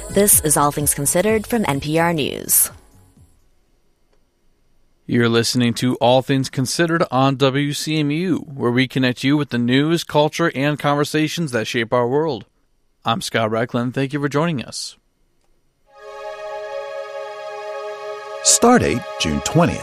This is All Things Considered from NPR News. You're listening to All Things Considered on WCMU, where we connect you with the news, culture, and conversations that shape our world. I'm Scott Reckland. Thank you for joining us. Stardate, June 20th.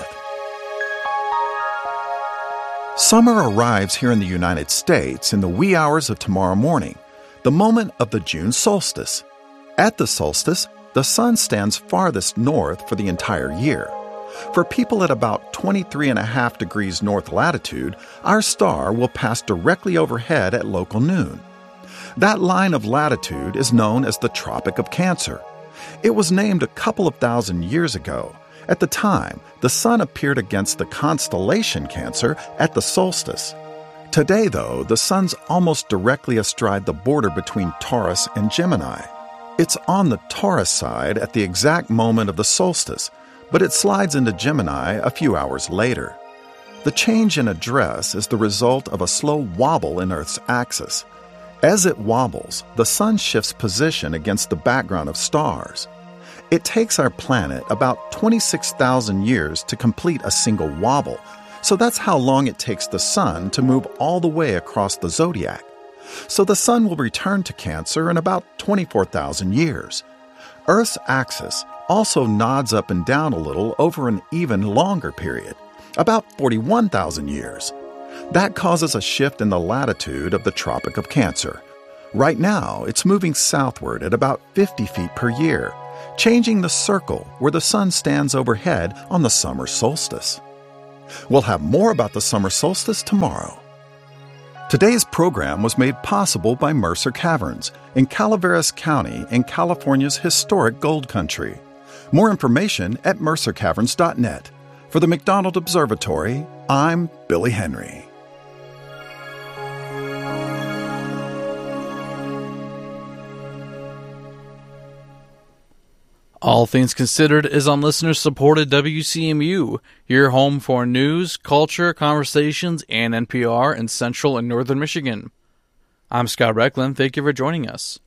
Summer arrives here in the United States in the wee hours of tomorrow morning, the moment of the June solstice. At the solstice, the sun stands farthest north for the entire year. For people at about 23.5 degrees north latitude, our star will pass directly overhead at local noon. That line of latitude is known as the Tropic of Cancer. It was named a couple of thousand years ago. At the time, the sun appeared against the constellation Cancer at the solstice. Today, though, the sun's almost directly astride the border between Taurus and Gemini. It's on the Taurus side at the exact moment of the solstice, but it slides into Gemini a few hours later. The change in address is the result of a slow wobble in Earth's axis. As it wobbles, the sun shifts position against the background of stars. It takes our planet about 26,000 years to complete a single wobble, so that's how long it takes the sun to move all the way across the zodiac. So the sun will return to Cancer in about 24,000 years. Earth's axis also nods up and down a little over an even longer period, about 41,000 years. That causes a shift in the latitude of the Tropic of Cancer. Right now, it's moving southward at about 50 feet per year, changing the circle where the sun stands overhead on the summer solstice. We'll have more about the summer solstice tomorrow. Today's program was made possible by Mercer Caverns in Calaveras County in California's historic gold country. More information at mercercaverns.net. For the McDonald Observatory, I'm Billy Henry. All Things Considered is on listener-supported WCMU, your home for news, culture, conversations, and NPR in Central and Northern Michigan. I'm Scott Reckland. Thank you for joining us.